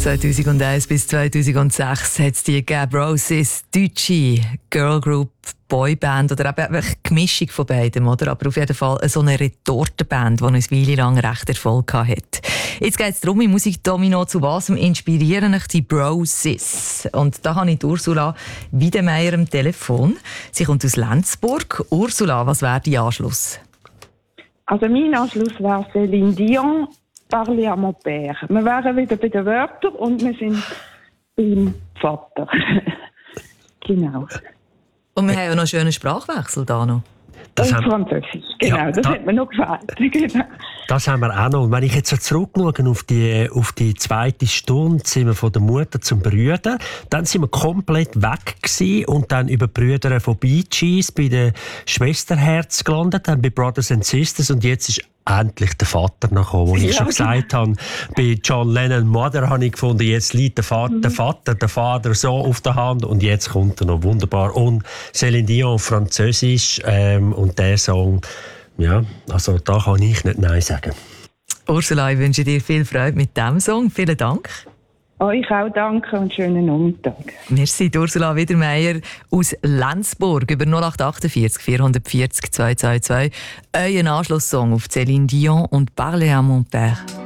2001 bis 2006 hat es die Gab Roses, deutsche Girlgroup, Boyband oder eben eine Mischung von beidem, oder? Aber auf jeden Fall so eine Retortenband, die eine Weile lang recht Erfolg hatte. Jetzt geht es darum, im Musikdomino, zu was inspirieren euch die Broses? Und da habe ich Ursula Wiedemeyer am Telefon. Sie kommt aus Lenzburg. Ursula, was wäre dein Anschluss? Also mein Anschluss wäre Céline Dion, Parler à mon père. Wir wären wieder bei den Wörtern und wir sind beim Vater. Genau. Und wir haben ja noch einen schönen Sprachwechsel da noch. Das und Französisch, genau. Ja, das hat mir noch gefällt. Genau. Das haben wir auch noch. Wenn ich jetzt so zurückschaue auf die zweite Stunde, sind wir von der Mutter zum Brüder. Dann sind wir komplett weg gewesen und dann über die Brüder von Bee Gees bei den Schwesterherz gelandet, dann bei Brothers and Sisters und jetzt ist endlich der Vater noch gekommen, wo ich schon gesagt habe. Bei John Lennon Mother habe ich gefunden, jetzt liegt der Vater so auf der Hand und jetzt kommt er noch wunderbar. Und Céline Dion Französisch und der Song, ja, also da kann ich nicht Nein sagen. Ursula, ich wünsche dir viel Freude mit diesem Song. Vielen Dank. Euch auch danke und schönen Nachmittag. Merci, Ursula Wiedemeyer aus Lenzburg über 0848 440 222. Euer Anschlusssong auf Céline Dion und Parler à mon père.